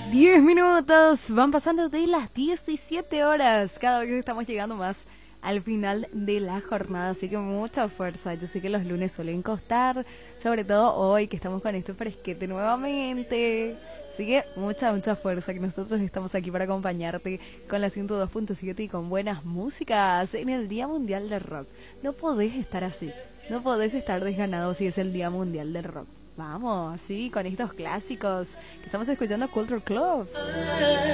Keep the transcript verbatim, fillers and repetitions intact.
diez minutos, van pasando de las diecisiete horas. Cada vez estamos llegando más al final de la jornada, así que mucha fuerza. Yo sé que los lunes suelen costar, sobre todo hoy que estamos con este fresquete nuevamente. Así que mucha, mucha fuerza, que nosotros estamos aquí para acompañarte con la ciento dos punto siete y con buenas músicas en el Día Mundial del Rock. No podés estar así, no podés estar desganado si es el Día Mundial del Rock. Vamos, sí, con estos clásicos que estamos escuchando Culture Club.